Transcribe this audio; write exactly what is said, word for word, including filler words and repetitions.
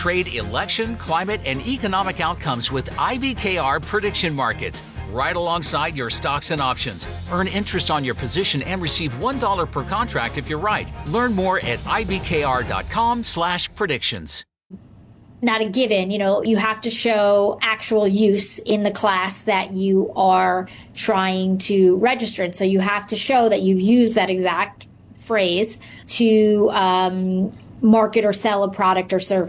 trade, election, climate, and economic outcomes with I B K R prediction markets, right alongside your stocks and options. Earn interest on your position and receive one dollar per contract if you're right. Learn more at ibkr.com slash predictions. Not a given, you know, you have to show actual use in the class that you are trying to register in. So you have to show that you've used that exact phrase to um, market or sell a product or service.